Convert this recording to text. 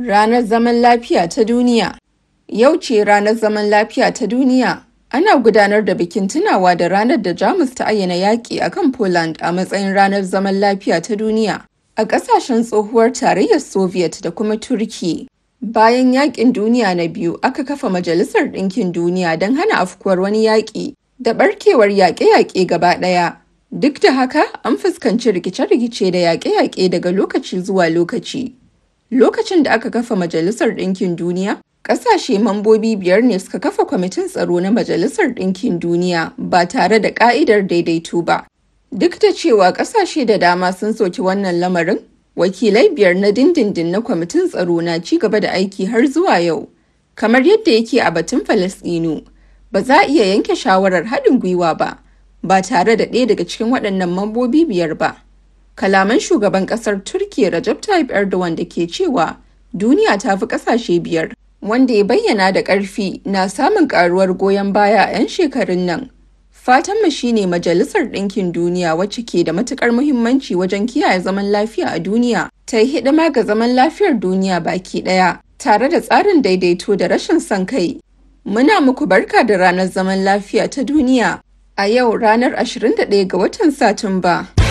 Ranar Zaman Lafiya ta Duniya. Yau ce Ranar Zaman Lafiya ta Duniya. Ana gudanar da bikin tunawa da ranar da Jamus ta ayyana yaƙi a kan Poland a matsayin Ranar Zaman Lafiya ta Duniya a ƙasashen tsohuwar Tarayyar Soviet da kuma Turki. Bayan Yaƙin Duniya na Biyu, aka kafa Majalisar Ɗinkin Duniya don hana afkuwar wani yaƙi da ɓarkewar yaƙe-yaƙe gaba ɗaya. Duk da haka, an fuskanci rikice-rikice da yaƙe-yaƙe daga lokaci zuwa lokaci. Lokacin da aka kafa Majalisar Ɗinkin Duniya, ƙasashe mambobi 5 ne suka kafa Kwamitin Tsaro na Majalisar Ɗinkin Duniya ba tare da ƙa'idar daidaito ba. Duk da cewa ƙasashe da dama sun soki wannan lamarin, wakilai 5 na dindindin na Kwamitin Tsaro na ci gaba da aiki har zuwa yau. Kamar yadda yake a batun Falasɗinu, ba za a iya yanke shawarar haɗin gwiwa ba tare da ɗaya daga cikin waɗannan mambobi 5 ba. Kalaman shugaban ƙasar Turkiyya Recep Tayyip Erdogan da ke cewa duniya ta fi ƙasashe 5, wanda ya bayyana da ƙarfi, na samun ƙaruwar goyon baya a 'yan shekarun nan. Fatanmu shine Majalisar Ɗinkin Duniya, wacce ke da matuƙar muhimmanci wajen kiyaye zaman lafiya a duniya, ta yi hidima ga zaman lafiyar duniya baki ɗaya, tare da tsarin daidaito da rashin son kai. Muna muku barka da Ranar Zaman Lafiya ta Duniya a yau, ranar 21 ga watan Satumba.